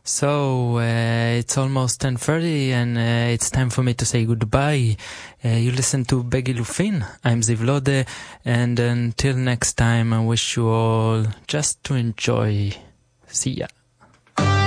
So, it's almost 10:30 and it's time for me to say goodbye. You listen to Beggy Lufin. I'm Ziv Lode, and until next time I wish you all just to enjoy. See ya.